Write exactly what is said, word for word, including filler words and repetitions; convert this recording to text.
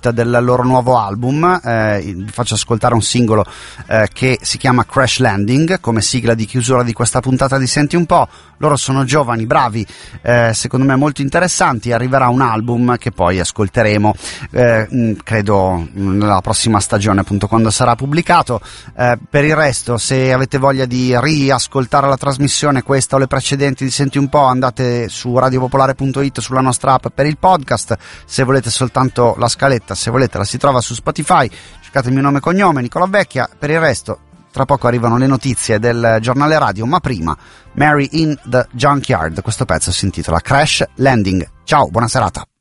l'uscita del loro nuovo album. Eh, vi faccio ascoltare un singolo eh, che si chiama Crash Landing, come sigla di chiusura di questa puntata di Senti un po'. Loro sono giovani, bravi, eh, secondo me molto interessanti. Arriverà un album che poi ascolteremo, eh, credo nella prossima stagione, appunto, quando sarà pubblicato. Eh, per il resto, se avete voglia di riascoltare la trasmissione, questa o le precedenti di Senti un po', andate su radiopopolare punto it, sulla nostra app per il podcast. Se volete soltanto la scaletta, se volete la si trova su Spotify, cercate il mio nome e cognome, Nicola Vecchia. Per il resto, tra poco arrivano le notizie del giornale radio, ma prima Mary in the Junkyard. Questo pezzo si intitola Crash Landing. Ciao, buona serata.